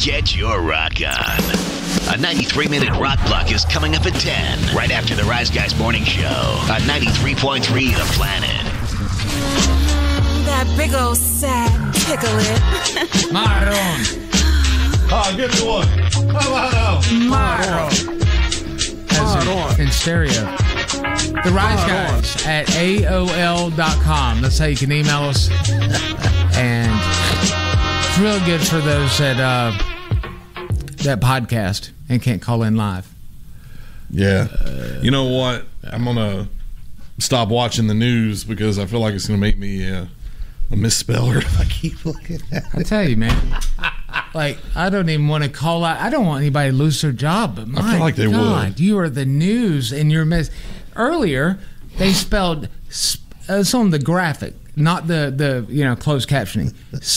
Get your rock on. A 93-minute rock block is coming up at 10, right after the Rise Guys morning show on 93.3 The Planet. That big old sad tickle it. Marron. Oh, give me one. Marron. As in stereo. The Rise Guys at AOL.com. That's how you can email us. And it's real good for those that podcast and can't call in live. Yeah. You know what? I'm going to stop watching the news because I feel like it's going to make me a misspeller if I keep looking at it. I tell you, man. Like, I don't even want to call out. I don't want anybody to lose their job, but my I feel like they God, would. you are the news and you're Earlier, they spelled, it's on the graphic, not the closed captioning,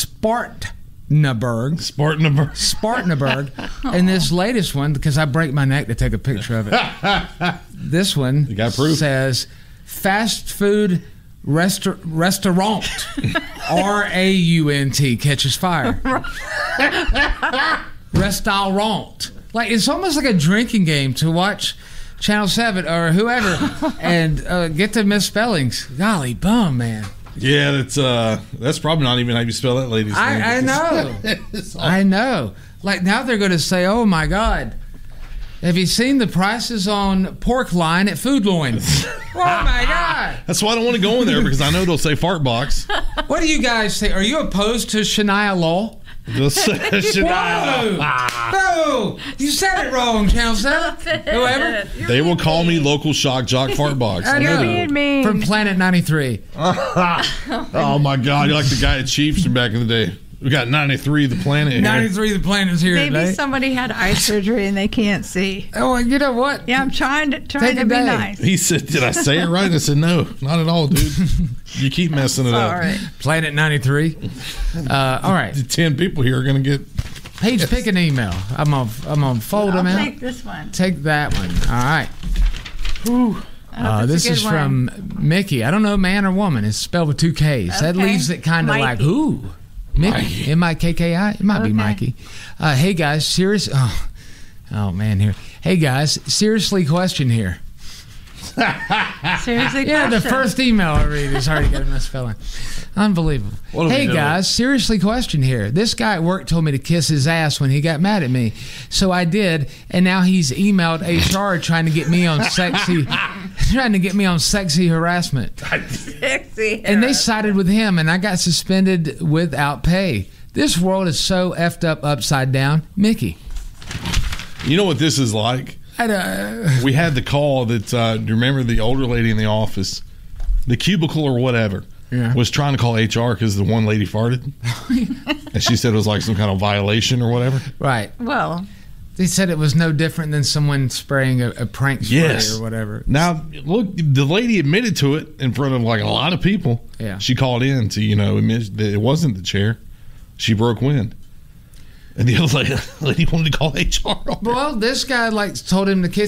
Spartanburg. And this latest one, because I break my neck to take a picture of it. This one You got proof? says fast food restaurant. RAUNT catches fire. Restaurant. Like, it's almost like a drinking game to watch Channel 7 or whoever and get the misspellings. Golly bum, man. Yeah, that's probably not even how you spell that lady's name. I know. I know. Like, now they're going to say, oh, my God, have you seen the prices on pork line at Food Loin? Oh, my God. That's why I don't want to go in there because I know they'll say fart box. What do you guys say? Are you opposed to Shania Law? They'll say Shania. No! You said it wrong, Channel 7. Whoever. They will call me local shock jock fart box. I know. being mean. From Planet 93. Oh my God, you're like the guy at Chiefs from back in the day. We got 93 the planet here. 93, the planet's here Maybe today. somebody had eye surgery and they can't see. Oh, you know what? Yeah, I'm trying to Take be a day. nice. He said, did I say it right? I said, no, not at all, dude. You keep messing it up. All right. Planet 93. All right. 10 people here are going to get... Paige, pick an email. I'm gonna fold them I'll out. take this one. Take that one. All right. This is from Mickey. I don't know, man or woman. It's spelled with 2 Ks. That Okay. leaves it kind of like, Mikey. ooh. Mickey. M-I-K-K-I? It might be Okay. Mikey. Hey, guys. Oh, man, here. Hey, guys. Seriously, question here. Seriously, Yeah, the question. first email I read has already got a misspelling. Unbelievable. What are we Hey, doing? guys, seriously, question here. This guy at work told me to kiss his ass when he got mad at me. So I did, and now he's emailed HR trying to get me on sexy harassment. Sexy. And they sided with him, and I got suspended without pay. This world is so effed up upside down. Mickey. You know what this is like? We had the call that, do you remember the older lady in the office, the cubicle or whatever, was trying to call HR because the one lady farted? And she said it was like some kind of violation or whatever? Right. Well, They said it was no different than someone spraying a prank spray Yes. or whatever. Now, look, the lady admitted to it in front of like a lot of people. Yeah. She called in to, admit that it wasn't the chair. She broke wind. And the other lady wanted to call HR on her. Well, this guy told him to kiss